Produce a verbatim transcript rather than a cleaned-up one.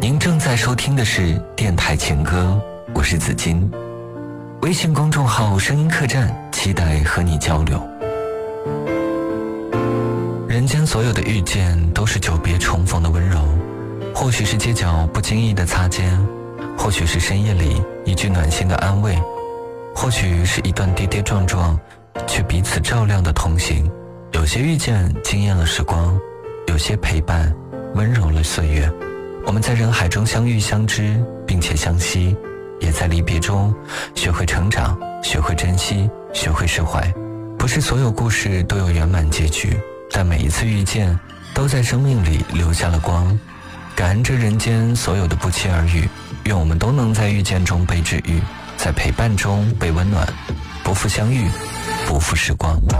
您正在收听的是电台情歌，我是子金。微信公众号声音客栈，期待和你交流。人间所有的遇见都是久别重逢的温柔，或许是街角不经意的擦肩，或许是深夜里一句暖心的安慰，或许是一段跌跌撞撞却彼此照亮的同行。有些遇见惊艳了时光，有些陪伴温柔了岁月。我们在人海中相遇相知，并且相惜，也在离别中学会成长，学会珍惜，学会释怀。不是所有故事都有圆满结局，但每一次遇见都在生命里留下了光。感恩这人间所有的不期而遇，愿我们都能在遇见中被治愈，在陪伴中被温暖，不负相遇，不负时光。